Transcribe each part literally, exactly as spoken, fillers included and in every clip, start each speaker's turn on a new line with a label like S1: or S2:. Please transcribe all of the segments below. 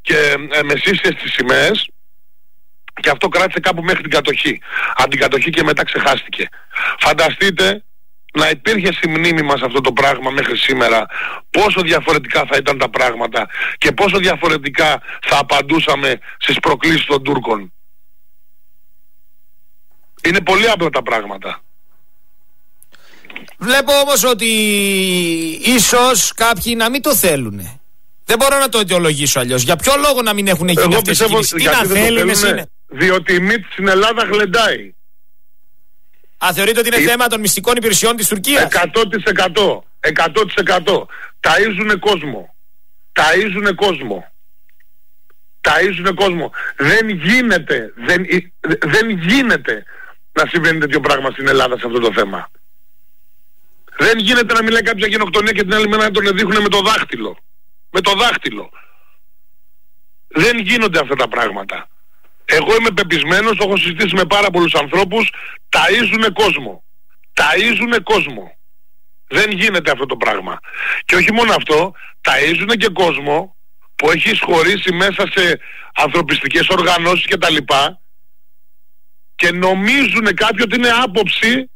S1: και ε, μεσίσιες τις σημαίες, και αυτό κράτησε κάπου μέχρι την κατοχή. Από την κατοχή και μετά ξεχάστηκε. Φανταστείτε να υπήρχε στη μνήμη μας αυτό το πράγμα μέχρι σήμερα, πόσο διαφορετικά θα ήταν τα πράγματα και πόσο διαφορετικά θα απαντούσαμε στις προκλήσεις των Τούρκων. Είναι πολύ απλά τα πράγματα.
S2: Βλέπω όμως ότι ίσως κάποιοι να μην το θέλουνε. Δεν μπορώ να το αιτιολογήσω αλλιώς. Για ποιο λόγο να μην έχουν γίνει αυτές οι κινήσεις? Τι να θέλουν είναι?
S1: Διότι η μύτη στην Ελλάδα γλεντάει.
S2: Α, θεωρείτε ότι είναι η... θέμα των μυστικών υπηρεσιών της Τουρκίας?
S1: εκατό τοις εκατό. εκατό τοις εκατό. Ταΐζουνε κόσμο. Ταΐζουνε κόσμο. Ταΐζουνε κόσμο. Δεν γίνεται, δεν, δεν γίνεται να συμβαίνει τέτοιο πράγμα στην Ελλάδα σε αυτό το θέμα. Δεν γίνεται να μιλάει κάποια γενοκτονία και την άλλη μέρα να τον δείχνουν με το δάχτυλο. Με το δάχτυλο. Δεν γίνονται αυτά τα πράγματα. Εγώ είμαι πεπισμένος, το έχω συζητήσει με πάρα πολλούς ανθρώπους, ταΐζουνε κόσμο. Ταΐζουνε κόσμο. Δεν γίνεται αυτό το πράγμα. Και όχι μόνο αυτό, ταΐζουνε και κόσμο που έχει εισχωρήσει μέσα σε ανθρωπιστικές οργανώσεις και τα λοιπά, και νομίζουν κάποιοι ότι είναι άποψη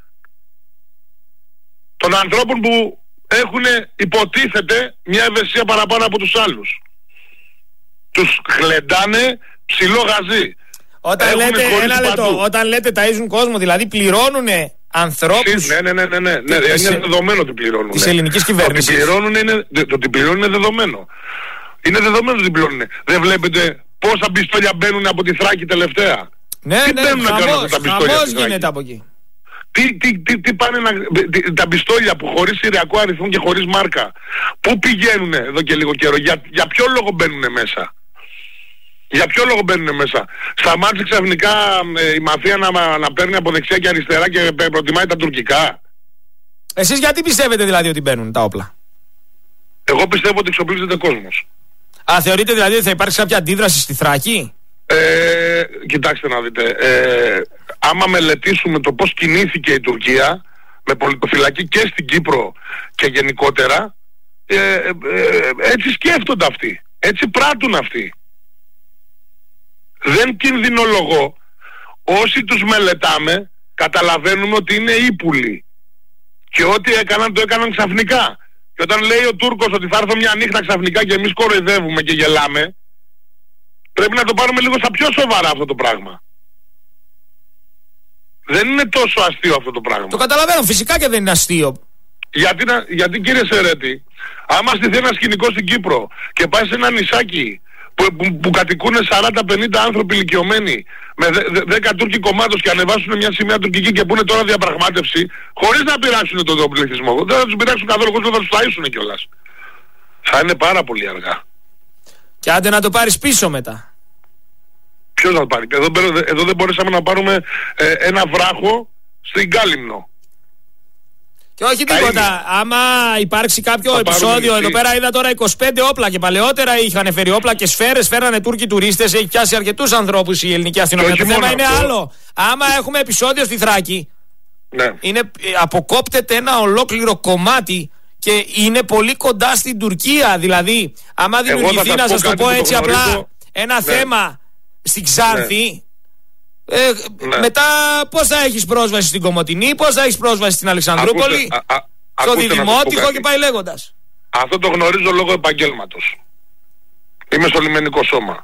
S1: των ανθρώπων που έχουν, υποτίθεται, μια ευαισθησία παραπάνω από τους άλλους. Τους χλεντάνε ψηλό γαζί.
S2: Όταν λέτε, ένα λεπτό, όταν λέτε ταΐζουν κόσμο, δηλαδή πληρώνουνε ανθρώπους.
S1: Ναι, ναι, ναι, ναι, ναι, ναι. Είναι
S2: της,
S1: δεδομένο ότι πληρώνουν.
S2: Της ελληνικής κυβέρνησης.
S1: Το ότι πληρώνουν είναι, το ότι πληρώνουν είναι δεδομένο. Είναι δεδομένο ότι πληρώνουν. Δεν βλέπετε πόσα πιστόλια μπαίνουν από τη Θράκη τελευταία?
S2: Ναι,
S1: τι
S2: ναι,
S1: μπαίνουν να κάνουν αυτά τα πιστόλια?
S2: Χαμός γίνεται από εκεί.
S1: Τι, τι, τι, τι πάνε να... Τι, τα πιστόλια που χωρίς συριακό αριθμό και χωρίς μάρκα, πού πηγαίνουν εδώ και λίγο καιρό? Για, για ποιο λόγο μπαίνουν μέσα? Για ποιο λόγο μπαίνουν μέσα? Σταμάτησε ξαφνικά ε, η μαφία να, να παίρνει από δεξιά και αριστερά και προτιμάει τα τουρκικά.
S2: Εσείς γιατί πιστεύετε δηλαδή ότι μπαίνουν τα όπλα?
S1: Εγώ πιστεύω ότι εξοπλίζεται κόσμος.
S2: Α, θεωρείτε δηλαδή ότι θα υπάρξει κάποια αντίδραση στη Θράκη?
S1: Ε, κοιτάξτε να δείτε, ε, άμα μελετήσουμε το πώς κινήθηκε η Τουρκία με πολιτοφυλακή και στην Κύπρο και γενικότερα, ε, ε, ε, έτσι σκέφτονται αυτοί, έτσι πράττουν αυτοί. Δεν κινδυνολογώ. Όσοι τους μελετάμε καταλαβαίνουμε ότι είναι ύπουλοι και ό,τι έκαναν το έκαναν ξαφνικά. Και όταν λέει ο Τούρκος ότι θα έρθω μια νύχτα ξαφνικά και εμείς κοροϊδεύουμε και γελάμε, πρέπει να το πάρουμε λίγο στα πιο σοβαρά αυτό το πράγμα. Δεν είναι τόσο αστείο αυτό το πράγμα.
S2: Το καταλαβαίνω, φυσικά και δεν είναι αστείο.
S1: Γιατί, να, γιατί κύριε Σερέτη, άμα στηθεί ένα σκηνικό στην Κύπρο και πάει σε ένα νησάκι που, που, που κατοικούν σαράντα πενήντα άνθρωποι ηλικιωμένοι με δέκα Τούρκοι κομμάτων και ανεβάσουν μια σημαία τουρκική και πούνε τώρα διαπραγμάτευση, χωρίς να πειράξουν τον, τον πληθυσμό, δεν θα τους πειράξουν καθόλου, χωρίς να τους ταΐσουν κιόλας. Θα είναι πάρα πολύ αργά.
S2: Και άντε να το πάρεις πίσω μετά.
S1: Ποιος να το πάρει? Εδώ, εδώ δεν μπορέσαμε να πάρουμε ε, ένα βράχο στην Κάλυμνο.
S2: Και όχι τίποτα. Άμα υπάρξει κάποιο θα επεισόδιο, εδώ πέρα είδα τώρα είκοσι πέντε όπλα και παλαιότερα είχαν φέρει όπλα και σφαίρες, φέρανε Τούρκοι τουρίστες, έχει πιάσει αρκετούς ανθρώπους η ελληνική αστυνομία. Το θέμα είναι αυτό. Άλλο. Άμα έχουμε επεισόδιο στη Θράκη, ναι. είναι, αποκόπτεται ένα ολόκληρο κομμάτι και είναι πολύ κοντά στην Τουρκία. Δηλαδή, άμα δημιουργηθεί, να σας το πω έτσι το απλά, ένα ναι. θέμα στην Ξάνθη, ναι. Ε, ναι. μετά πώς θα έχεις πρόσβαση στην Κομοτηνή, πώς θα έχεις πρόσβαση στην Αλεξανδρούπολη, α, α, α, στο Διδημότυχο και πάει λέγοντας.
S1: Αυτό το γνωρίζω λόγω επαγγέλματος. Είμαι στο λιμενικό σώμα.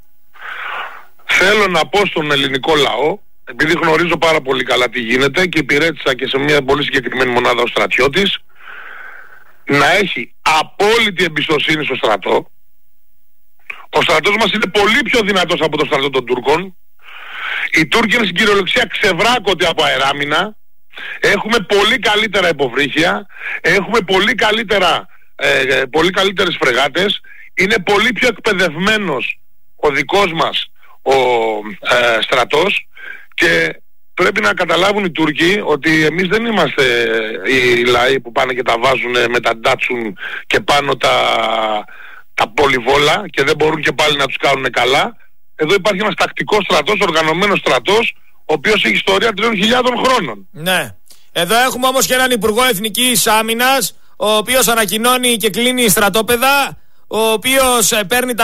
S1: Θέλω να πω στον ελληνικό λαό, επειδή γνωρίζω πάρα πολύ καλά τι γίνεται και υπηρέτησα και σε μια πολύ συγκεκριμένη μονάδα ως στρατιώτης, να έχει απόλυτη εμπιστοσύνη στο στρατό. Ο στρατός μας είναι πολύ πιο δυνατός από το στρατό των Τούρκων. Οι Τούρκοι είναι στην κυριολεξία ξεβράκωτοι από αεράμινα. Έχουμε πολύ καλύτερα υποβρύχια. Έχουμε πολύ, καλύτερα, ε, πολύ καλύτερες φρεγάτες. Είναι πολύ πιο εκπαιδευμένος ο δικός μας ο ε, στρατός. Και πρέπει να καταλάβουν οι Τούρκοι ότι εμείς δεν είμαστε οι λαοί που πάνε και τα βάζουν με τα ντάτσουν και πάνω τα, τα πολυβόλα και δεν μπορούν και πάλι να τους κάνουν καλά. Εδώ υπάρχει ένας τακτικός στρατός, οργανωμένος στρατός, ο οποίος έχει ιστορία τριών χιλιάδων χρόνων.
S2: Ναι. Εδώ έχουμε όμως και έναν Υπουργό Εθνικής Άμυνας, ο οποίος ανακοινώνει και κλείνει στρατόπεδα, ο οποίος παίρνει τα